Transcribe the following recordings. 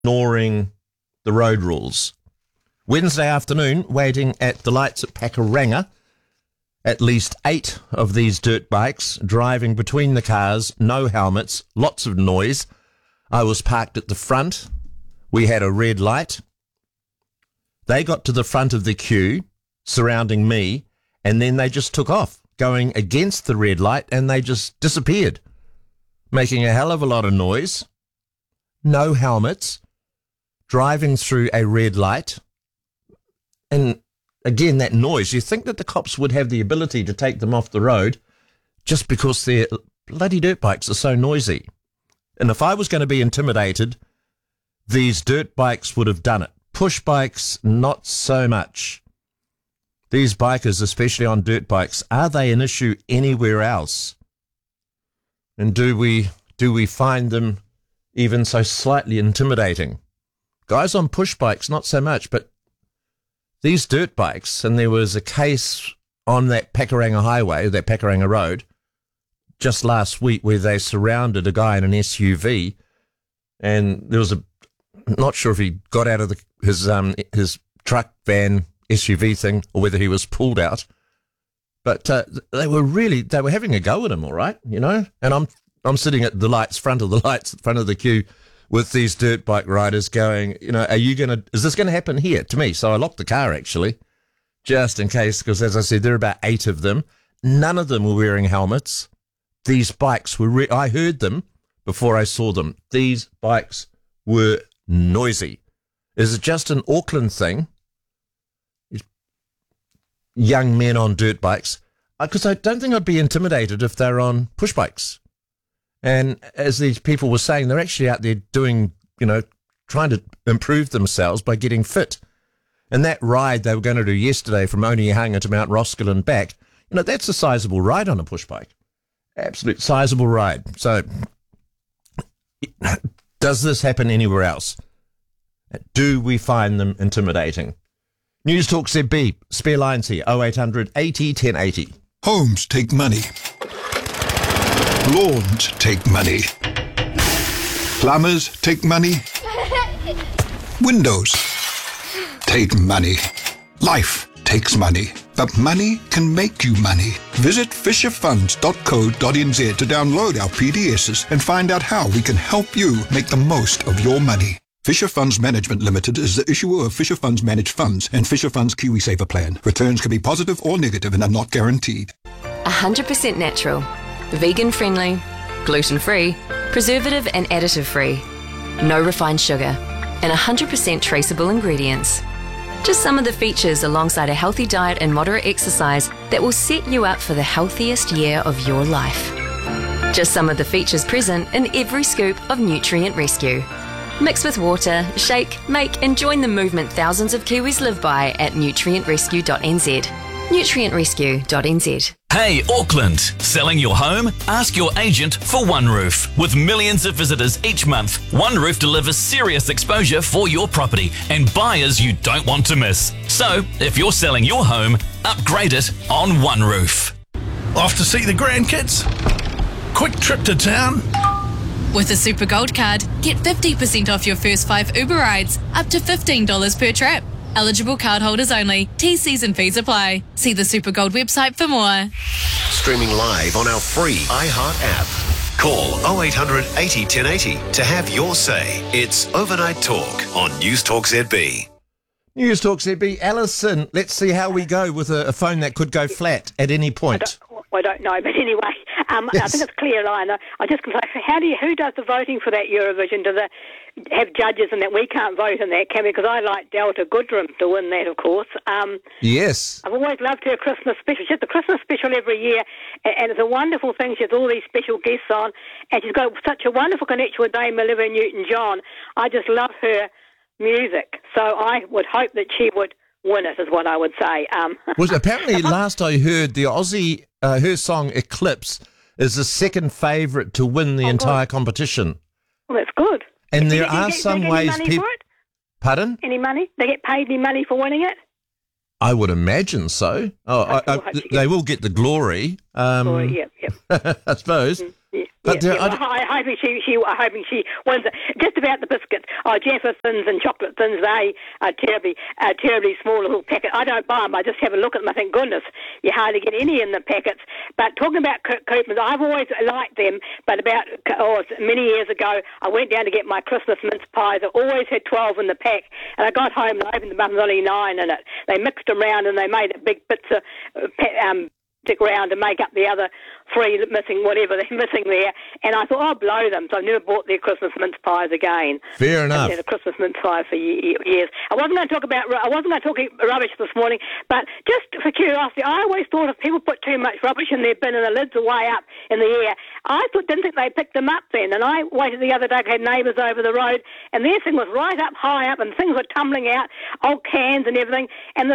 ignoring the road rules. Wednesday afternoon, waiting at the lights at Pakuranga, at least 8 of these dirt bikes driving between the cars, no helmets, lots of noise. I was parked at the front. We had a red light. They got to the front of the queue surrounding me, and then they just took off, going against the red light, and they just disappeared, making a hell of a lot of noise. No helmets, driving through a red light. And again, that noise, you think that the cops would have the ability to take them off the road just because their bloody dirt bikes are so noisy. And if I was going to be intimidated, these dirt bikes would have done it. Push bikes, not so much. These bikers, especially on dirt bikes, are they an issue anywhere else? And do we find them even so slightly intimidating? Guys on push bikes, not so much, but these dirt bikes, and there was a case on that Pakuranga highway, that Pakuranga road, just last week where they surrounded a guy in an SUV, and there was not sure if he got out of his truck, van, SUV thing, or whether he was pulled out, but they were having a go at him, all right, you know. And I'm sitting at the front of the queue, with these dirt bike riders going, you know, is this gonna happen here to me? So I locked the car actually, just in case, because as I said, there are about 8 of them. None of them were wearing helmets. These bikes were, I heard them before I saw them. These bikes were noisy. Is it just an Auckland thing? Young men on dirt bikes? Because I don't think I'd be intimidated if they're on push bikes. And as these people were saying, they're actually out there doing, you know, trying to improve themselves by getting fit. And that ride they were going to do yesterday from Onehunga to Mount Roskill and back, you know, that's a sizable ride on a push bike. Absolute sizable ride. So does this happen anywhere else? Do we find them intimidating? News Talk ZB, spare lines here, 0800 80 1080. Homes take money. Lawns take money. Plumbers take money. Windows take money. Life takes money. But money can make you money. Visit fisherfunds.co.nz to download our PDSs and find out how we can help you make the most of your money. Fisher Funds Management Limited is the issuer of Fisher Funds Managed Funds and Fisher Funds KiwiSaver Plan. Returns can be positive or negative and are not guaranteed. 100% natural, vegan-friendly, gluten-free, preservative and additive-free, no refined sugar, and 100% traceable ingredients. Just some of the features alongside a healthy diet and moderate exercise that will set you up for the healthiest year of your life. Just some of the features present in every scoop of Nutrient Rescue. Mix with water, shake, make and join the movement thousands of Kiwis live by at nutrientrescue.nz. nutrientrescue.nz. Hey Auckland, selling your home? Ask your agent for OneRoof. With millions of visitors each month, OneRoof delivers serious exposure for your property and buyers you don't want to miss. So, if you're selling your home, upgrade it on OneRoof. Off to see the grandkids? Quick trip to town? With a Super Gold card, get 50% off your first 5 Uber rides, up to $15 per trip. Eligible cardholders only. T's and fees apply. See the Super Gold website for more. Streaming live on our free iHeart app. Call 0800 80 1080 to have your say. It's Overnight Talk on News Talk ZB. News Talk ZB. Alison, let's see how we go with a phone that could go flat at any point. I don't know, but anyway, Yes. I think it's clear line. I just like, who does the voting for that Eurovision? Do they have judges and that? We can't vote in that, can we? Because I like Delta Goodrem to win that, of course. Yes. I've always loved her Christmas special. She has the Christmas special every year, and it's a wonderful thing. She has all these special guests on, and she's got such a wonderful connection with Dame Olivia Newton-John. I just love her music, so I would hope that she would win it, is what I would say. Well, apparently, last I heard, the Aussie, her song Eclipse is the second favourite to win the entire competition. Well, that's good. And there are some ways people... Pardon? Any money? They get paid any money for winning it? I would imagine so. They will get the glory. Yep. I suppose. Yeah, But yeah, there- yeah. I'm hoping she wins it. Just about the biscuits. Oh, Jeffersons and chocolate thins, they are terribly small little packet. I don't buy them. I just have a look at them. I think, goodness, you hardly get any in the packets. But talking about Koopmans, I've always liked them. But many years ago, I went down to get my Christmas mince pies. I always had 12 in the pack. And I got home and I opened them up and there was only 9 in it. They mixed them around and they made big bits of stick around to make up the other 3 missing, whatever they're missing there. And I thought, I'll blow them. So I've never bought their Christmas mince pies again. Fair enough. I've had a Christmas mince pie for years. I wasn't going to talk rubbish this morning, but just for curiosity, I always thought if people put too much rubbish in their bin and the lids are way up in the air, didn't think they picked them up then. And I waited the other day, I had neighbours over the road, and their thing was right up, high up, and things were tumbling out, old cans and everything, and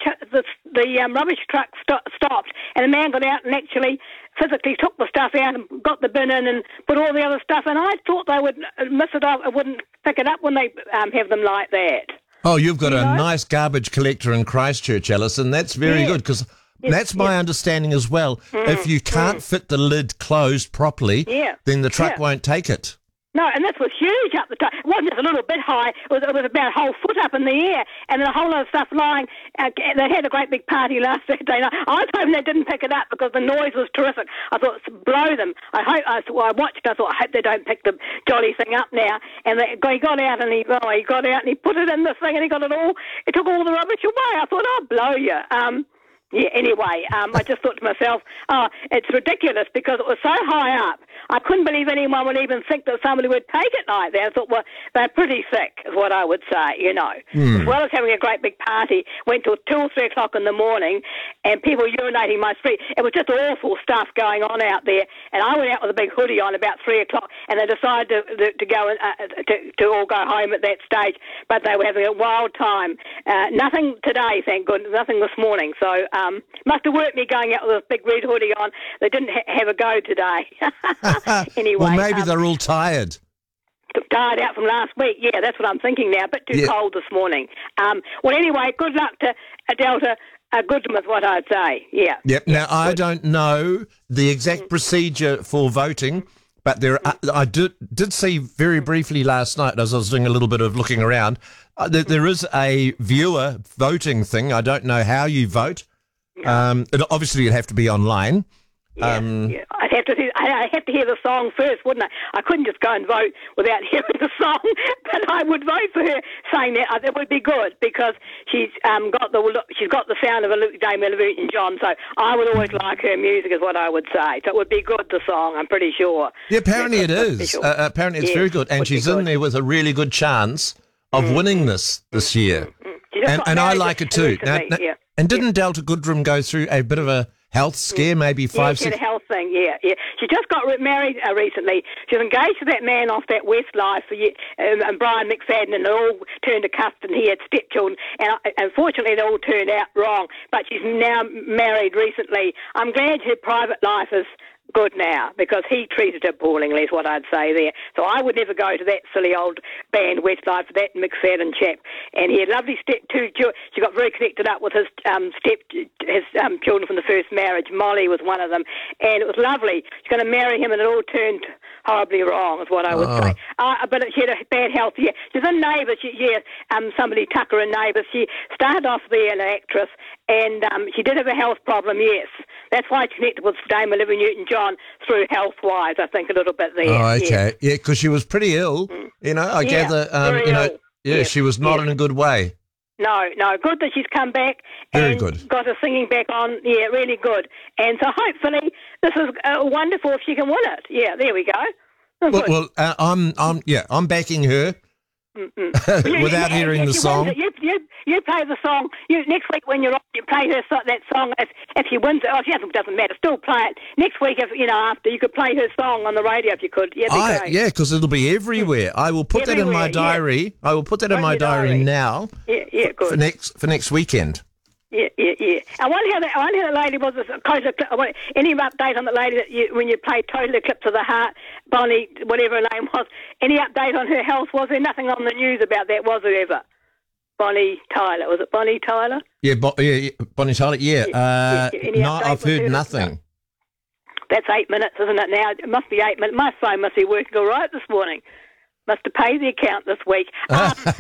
the rubbish truck stopped, and the man got out and actually physically took the stuff out and got the bin in and put all the other stuff in. I thought they would miss it off, wouldn't pick it up when they have them like that. Oh, you've got a nice garbage collector in Christchurch, Alison. That's very good, because that's my understanding as well. If you can't fit the lid closed properly, then the truck won't take it. No, and this was huge up the top. It wasn't just a little bit high. It was about a whole foot up in the air, and then a whole lot of stuff lying. They had a great big party last Saturday night. I was hoping they didn't pick it up because the noise was terrific. I thought, blow them. I watched. I thought, I hope they don't pick the jolly thing up now. And he got out and he put it in the thing and he got it all. He took all the rubbish away. I thought, I'll blow you. Anyway, I just thought to myself, it's ridiculous because it was so high up. I couldn't believe anyone would even think that somebody would take it like that. I thought, well, they're pretty sick, is what I would say, As well as having a great big party, went till 2 or 3 o'clock in the morning, and people urinating my street. It was just awful stuff going on out there. And I went out with a big hoodie on about 3 o'clock, and they decided to go to all go home at that stage. But they were having a wild time. Nothing today, thank goodness. Nothing this morning. So must have worked me going out with a big red hoodie on. They didn't have a go today. Anyway, well, maybe they're all tired. Tired out from last week. Yeah, that's what I'm thinking now. A bit too cold this morning. Well, anyway, good luck to Delta. Goodman is what I'd say. Yeah. Yep. Now, I don't know the exact procedure for voting, but I did see very briefly last night as I was doing a little bit of looking around, there is a viewer voting thing. I don't know how you vote. Obviously, it'd have to be online. I'd have to hear the song first, wouldn't I? I couldn't just go and vote without hearing the song, but I would vote for her saying that. That would be good because she's got the sound of a Dame Newton John. So I would always like her music, is what I would say. So it would be good, the song. I'm pretty sure. Yeah, apparently it is. Apparently it's very good, and she's in there with a really good chance of winning this year. And I like it too. And didn't Delta Goodrum go through a bit of a health scare, maybe 5, 6... She had a health thing, yeah. She just got married recently. She was engaged to that man off that Westlife, and Brian McFadden, and it all turned to cust, and he had stepchildren, and unfortunately it all turned out wrong. But she's now married recently. I'm glad her private life is good now because he treated her appallingly, is what I'd say there. So I would never go to that silly old band Westlife, that McFadden chap. And he had lovely she got very connected up with his children from the first marriage. Molly was one of them, and it was lovely. She's going to marry him, and it all turned horribly wrong, is what I would say. But she had a bad health. Yeah, she's in Neighbours. Somebody Tucker in Neighbours. She started off there, an actress, and she did have a health problem. Yes, that's why she connected with Dame Olivia Newton-John through health-wise. I think a little bit there. Oh, okay. Yeah, because she was pretty ill. I gather. She was not in a good way. No, good that she's come back and got her singing back on. Yeah, really good. And so hopefully this is wonderful if she can win it. Yeah, there we go. I'm backing her without hearing the song. You play the song. Next week when you're on, you play that song. If she wins it, it doesn't matter. Still play it next week. After you could play her song on the radio if you could. Yeah, because it'll be everywhere. I will put that in my diary. Yeah. I will put that in my diary now. Yeah, good. For next weekend. Yeah. I wonder how the lady was. Any update on the lady that when you played Total Eclipse of the Heart, Bonnie, whatever her name was? Any update on her health? Was there nothing on the news about that? Was there ever? Bonnie Tyler. Was it Bonnie Tyler? Yeah, Bonnie Tyler. Yeah. No, I've heard nothing. That's 8 minutes, isn't it now? It must be 8 minutes. My phone must be working all right this morning. Must have paid the account this week.